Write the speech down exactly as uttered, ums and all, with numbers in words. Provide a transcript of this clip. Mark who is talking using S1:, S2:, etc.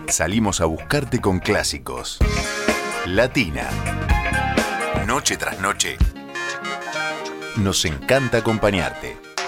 S1: Salimos a buscarte con clásicos. Latina. Noche tras noche. Nos encanta acompañarte.